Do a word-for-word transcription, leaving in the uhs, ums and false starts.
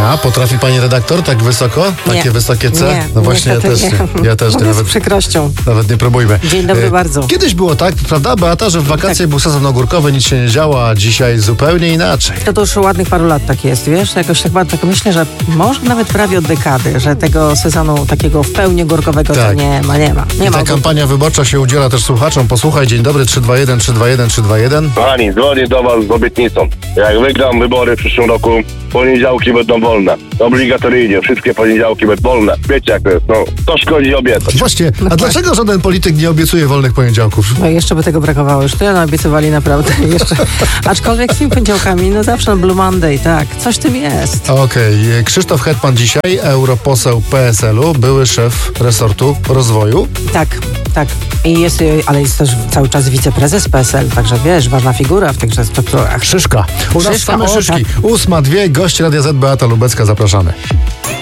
A, potrafi pani redaktor tak wysoko? Takie Nie. wysokie C? Nie, no właśnie, ja też niestety nie. nie. Ja też nie, Mówię nawet, z przykrością. nawet nie próbujmy. Dzień dobry E, bardzo. Kiedyś było tak, prawda, Beata, że w wakacje Tak. był sezon ogórkowy, nic się nie działo, a dzisiaj zupełnie inaczej. To, to już ładnych paru lat tak jest, wiesz? Jakoś chyba tak myślę, że może nawet prawie od dekady, że tego sezonu takiego w pełni ogórkowego to Tak. nie ma, nie ma. Nie I ma ta kampania wyborcza się udziela też słuchaczom. Posłuchaj, dzień dobry, trzy dwa jeden, trzy dwa jeden, trzy dwa jeden. Kochani, dzwonię do was z obietnicą. Jak wygram wybory w przyszłym roku, poniedziałki będą wolne. Obligatoryjnie, wszystkie poniedziałki będą wolne. Wiecie jak to jest, no. To szkodzi obiecać. Właśnie, a tak. dlaczego żaden polityk nie obiecuje wolnych poniedziałków? No jeszcze by tego brakowało, już tyle naobiecywali naprawdę jeszcze. Aczkolwiek z tymi poniedziałkami, no zawsze na Blue Monday, tak, coś w tym jest. Okej, Krzysztof Hetman dzisiaj, europoseł P S L u, były szef resortu rozwoju. Tak, tak. I jest, ale jest też cały czas wiceprezes P S L, także wiesz, ważna figura w tych strukturach. Szyszka. U nas Szyszka, same o, szyszki. tak. Ósma, dwie, gość Radia Z, Beata Lubecka, zapraszamy.